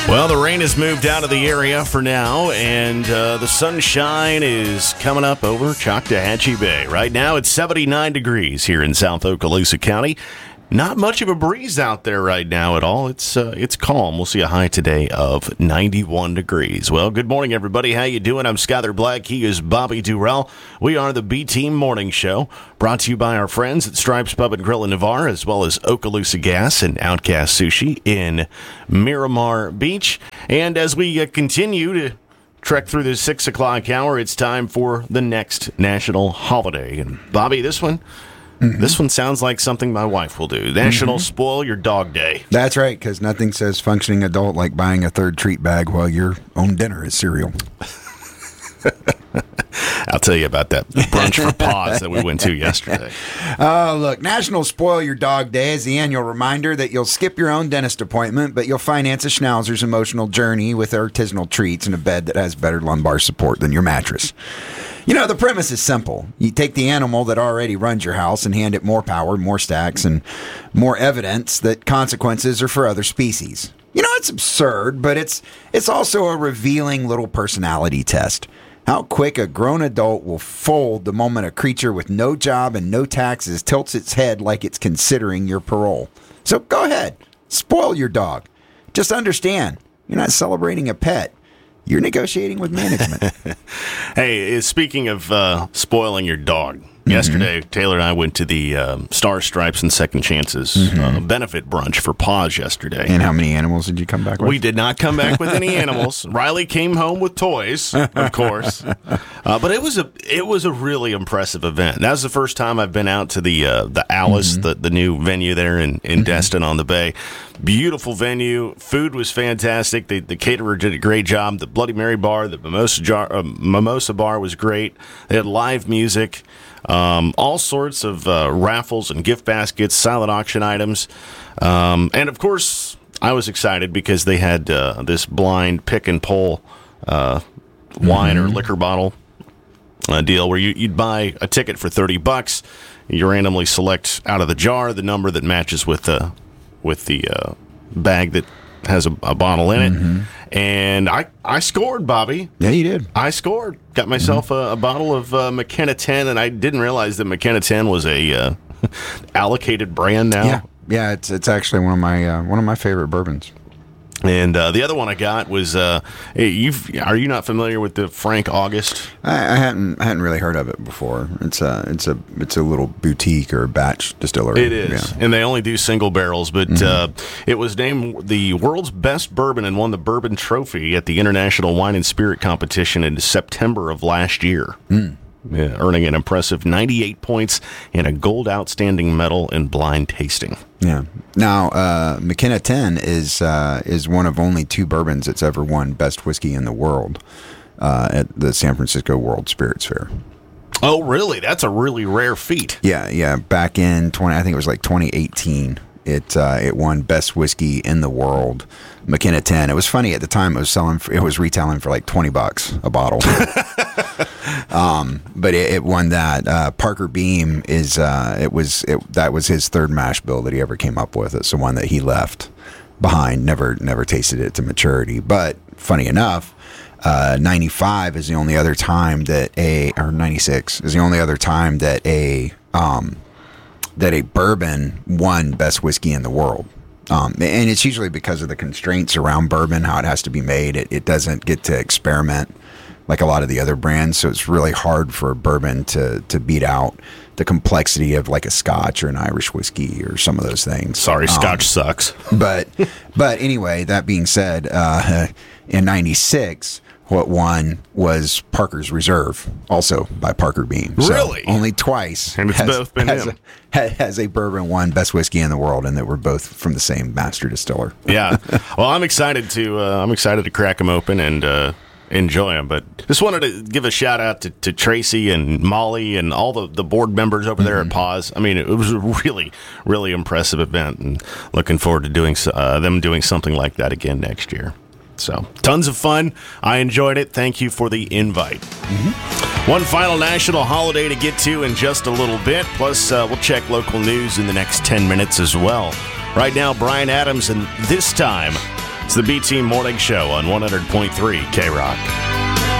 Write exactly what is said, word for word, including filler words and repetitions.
Well, the rain has moved out of the area for now, and uh, the sunshine is coming up over Choctawhatchee Bay. Right now, it's seventy-nine degrees here in South Okaloosa County. Not much of a breeze out there right now at all. It's uh, it's calm. We'll see a high today of ninety-one degrees. Well, good morning, everybody. How you doing? I'm Skyler Black. He is Bobby Durrell. We are the B-Team Morning Show, brought to you by our friends at Stripes Pub and Grill in Navarre, as well as Okaloosa Gas and Outcast Sushi in Miramar Beach. And as we uh, continue to trek through the six o'clock hour, it's time for the next national holiday. And Bobby, this one... Mm-hmm. This one sounds like something my wife will do. National mm-hmm. Spoil Your Dog Day. That's right, because nothing says functioning adult like buying a third treat bag while your own dinner is cereal. I'll tell you about that brunch for paws that we went to yesterday. Oh, look, National Spoil Your Dog Day is the annual reminder that you'll skip your own dentist appointment, but you'll finance a schnauzer's emotional journey with artisanal treats and a bed that has better lumbar support than your mattress. You know, the premise is simple. You take the animal that already runs your house and hand it more power, more stacks, and more evidence that consequences are for other species. You know, it's absurd, but it's it's also a revealing little personality test. How quick a grown adult will fold the moment a creature with no job and no taxes tilts its head like it's considering your parole. So go ahead, spoil your dog. Just understand, you're not celebrating a pet. You're negotiating with management. Hey, speaking of uh, spoiling your dog, mm-hmm. yesterday Taylor and I went to the uh, Star Stripes and Second Chances mm-hmm. uh, benefit brunch for paws yesterday. And how many animals did you come back with? We did not come back with any animals. Riley came home with toys, of course. Uh, but it was a it was a really impressive event. That was the first time I've been out to the uh, the Alice, mm-hmm. the, the new venue there in, in mm-hmm. Destin on the Bay. Beautiful venue. Food was fantastic. The, the caterer did a great job. The Bloody Mary bar, the Mimosa, jar, uh, Mimosa bar was great. They had live music, um, all sorts of uh, raffles and gift baskets, silent auction items. Um, and, of course, I was excited because they had uh, this blind pick and pull uh, wine mm-hmm. or liquor bottle uh, deal where you, you'd buy a ticket for thirty bucks. You randomly select out of the jar the number that matches with the with the uh, bag that has a, a bottle in it. Mm-hmm. And I, I scored, Bobby. Yeah, you did. I scored. Got myself mm-hmm. a, a bottle of uh, McKenna ten, and I didn't realize that McKenna ten was a uh, allocated brand now. Yeah, yeah, it's it's actually one of my uh, one of my favorite bourbons. And uh, the other one I got was, uh, hey, you've, are you not familiar with the Frank August? I, I hadn't I hadn't really heard of it before. It's a it's a it's a little boutique or batch distillery. It is, yeah. And they only do single barrels. But mm-hmm. uh, it was named the world's best bourbon and won the Bourbon Trophy at the International Wine and Spirit Competition in September of last year. Mm. Yeah, earning an impressive ninety-eight points and a gold outstanding medal in blind tasting. Yeah. Now, uh, McKenna ten is uh, is one of only two bourbons that's ever won Best Whiskey in the World uh, at the San Francisco World Spirits Fair. Oh, really? That's a really rare feat. Yeah, yeah. Back in twenty, I think it was like twenty eighteen. It uh, it won Best Whiskey in the World, McKenna ten. It was funny at the time. It was selling. For, it was retailing for like twenty bucks a bottle. um, but it, it won that. Uh, Parker Beam is. Uh, it was. It, that was his third mash bill that he ever came up with. It's the one that he left behind. Never never tasted it to maturity. But funny enough, uh, ninety-five is the only other time that a or ninety-six is the only other time that a um. that a bourbon won Best Whiskey in the World. Um, and it's usually because of the constraints around bourbon, how it has to be made. It, it doesn't get to experiment like a lot of the other brands, so it's really hard for a bourbon to, to beat out the complexity of like a Scotch or an Irish whiskey or some of those things. Sorry, um, Scotch sucks. But but anyway, that being said, uh, in ninety-six... what won was Parker's Reserve, also by Parker Beam. So really? Only twice. And it's has, both been has him. A, has a bourbon won Best Whiskey in the World, and that we're both from the same master distiller. Yeah. Well, I'm excited to uh, I'm excited to crack them open and uh, enjoy them. But just wanted to give a shout out to, to Tracy and Molly and all the, the board members over there mm-hmm. at Paws. I mean, it was a really, really impressive event, and looking forward to doing uh, them doing something like that again next year. So, tons of fun. I enjoyed it. Thank you for the invite. Mm-hmm. One final national holiday to get to in just a little bit. Plus, uh, we'll check local news in the next ten minutes as well. Right now, Bryan Adams, and this time, It's the B Team Morning Show on one hundred point three K Rock.